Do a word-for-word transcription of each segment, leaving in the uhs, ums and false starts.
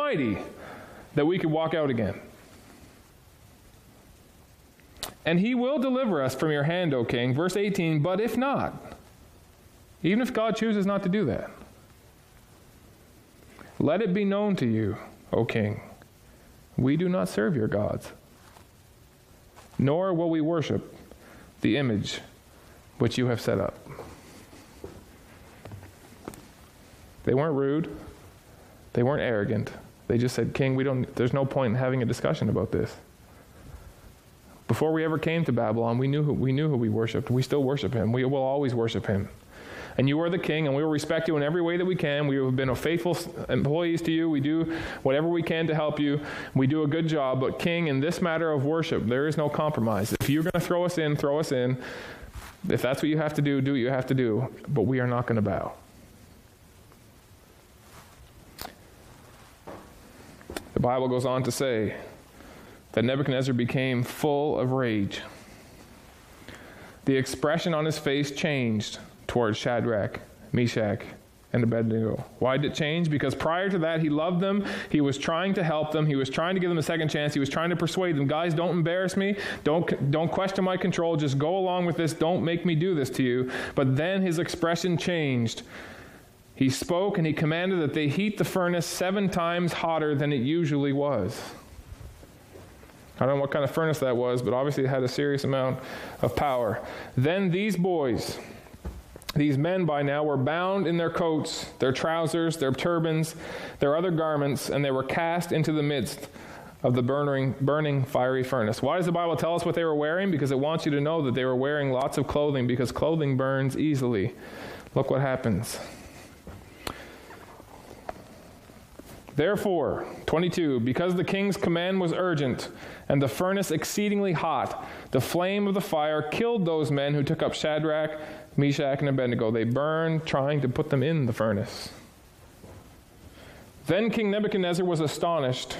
mighty that we could walk out again. And he will deliver us from your hand, O king. Verse eighteen, but if not, even if God chooses not to do that, let it be known to you, O king, we do not serve your gods, nor will we worship the image which you have set up. They weren't rude. They weren't arrogant. They just said, King, we don't, there's no point in having a discussion about this. Before we ever came to Babylon, we knew who we knew who we worshiped. We still worship him. We will always worship him. And you are the king, and we will respect you in every way that we can. We have been faithful employees to you. We do whatever we can to help you. We do a good job. But king, in this matter of worship, there is no compromise. If you're going to throw us in, throw us in. If that's what you have to do, do what you have to do. But we are not going to bow. The Bible goes on to say that Nebuchadnezzar became full of rage. The expression on his face changed towards Shadrach, Meshach, and Abednego. Why did it change? Because prior to that, he loved them. He was trying to help them. He was trying to give them a second chance. He was trying to persuade them, guys, don't embarrass me. Don't, don't question my control. Just go along with this. Don't make me do this to you. But then his expression changed. He spoke and he commanded that they heat the furnace seven times hotter than it usually was. I don't know what kind of furnace that was, but obviously it had a serious amount of power. Then these boys, these men by now, were bound in their coats, their trousers, their turbans, their other garments, and they were cast into the midst of the burning, burning fiery furnace. Why does the Bible tell us what they were wearing? Because it wants you to know that they were wearing lots of clothing, because clothing burns easily. Look what happens. Therefore, twenty-two, because the king's command was urgent and the furnace exceedingly hot, the flame of the fire killed those men who took up Shadrach, Meshach, and Abednego. They burned, trying to put them in the furnace. Then King Nebuchadnezzar was astonished.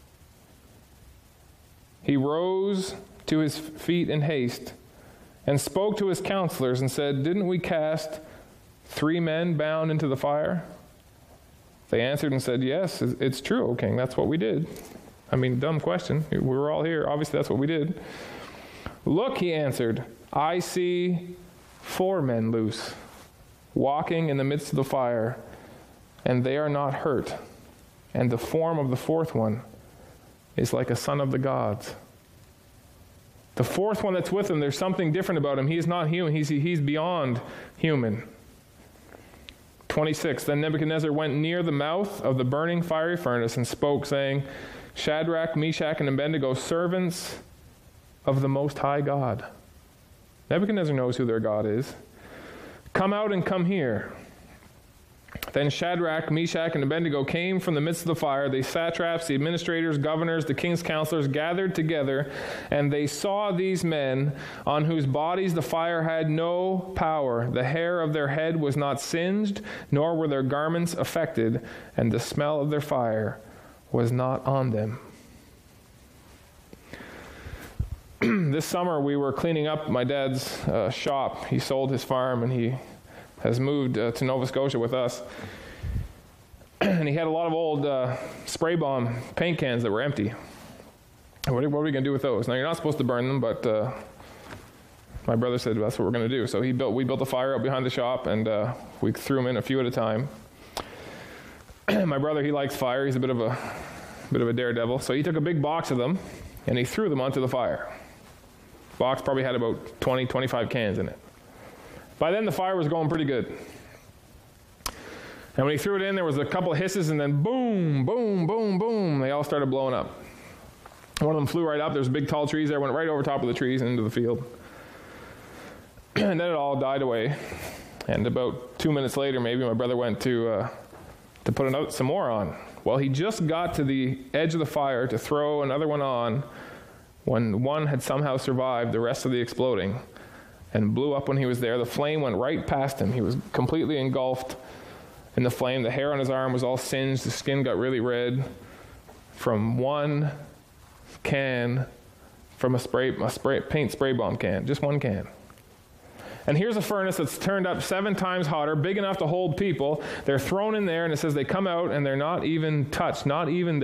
He rose to his feet in haste and spoke to his counselors and said, didn't we cast three men bound into the fire? They answered and said, yes, it's true, O king. That's what we did. I mean, dumb question. We were all here. Obviously, that's what we did. Look, he answered, I see four men loose, walking in the midst of the fire, and they are not hurt. And the form of the fourth one is like a son of the gods. The fourth one that's with him, there's something different about him. He is not human. He's, he's beyond human. twenty-six, then Nebuchadnezzar went near the mouth of the burning fiery furnace and spoke, saying, Shadrach, Meshach, and Abednego, servants of the Most High God. Nebuchadnezzar knows who their God is. Come out and come here. Then Shadrach, Meshach, and Abednego came from the midst of the fire. The satraps, the administrators, governors, the king's counselors gathered together, and they saw these men on whose bodies the fire had no power. The hair of their head was not singed, nor were their garments affected, and the smell of their fire was not on them. This summer we were cleaning up my dad's uh, shop. He sold his farm and he has moved uh, to Nova Scotia with us. And he had a lot of old uh, spray bomb paint cans that were empty. What are, what are we going to do with those? Now, you're not supposed to burn them, but uh, my brother said that's what we're going to do. So he built, we built a fire up behind the shop, and uh, we threw them in a few at a time. My brother, he likes fire. He's a bit of a bit of a daredevil. So he took a big box of them, and he threw them onto the fire. The box probably had about twenty, twenty-five cans in it. By then, the fire was going pretty good. And when he threw it in, there was a couple of hisses, and then boom, boom, boom, boom, they all started blowing up. One of them flew right up. There's big, tall trees there, went right over top of the trees and into the field. And then it all died away. And about two minutes later, maybe, my brother went to uh, to put another, some more on. Well, he just got to the edge of the fire to throw another one on when one had somehow survived the rest of the exploding and blew up when he was there. The flame went right past him. He was completely engulfed in the flame. The hair on his arm was all singed. The skin got really red from one can, from a spray, a spray paint spray bomb can, just one can. And here's a furnace that's turned up seven times hotter, big enough to hold people. They're thrown in there, and it says they come out, and they're not even touched, not even